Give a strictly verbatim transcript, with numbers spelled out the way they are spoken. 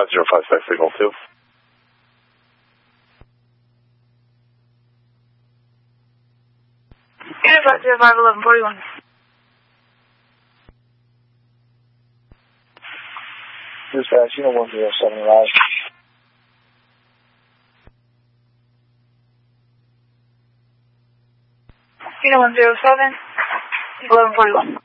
zero five six signal two. Unit five zero five eleven forty-one. Dispatch, Unit one zero seven live. Unit one zero seven, eleven forty-one.